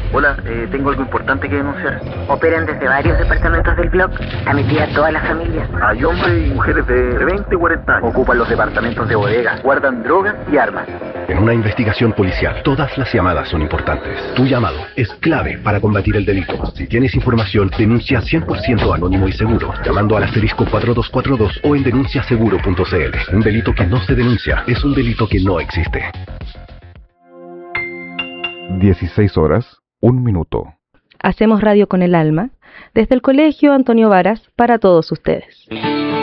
Hola, tengo algo importante que denunciar. Operan desde varios departamentos del bloque. Está metida toda la familia. Hay hombres y mujeres de 20 y 40 años. Ocupan los departamentos de bodega, guardan drogas y armas. En una investigación policial, todas las llamadas son importantes. Tu llamado es clave para combatir el delito. Si tienes información, denuncia 100% anónimo y seguro, llamando al asterisco 4242 o en denunciaseguro.cl. Un delito que no se denuncia es un delito que no existe. 16 horas, 1 minuto. Hacemos radio con el alma, desde el Colegio Antonio Varas para todos ustedes.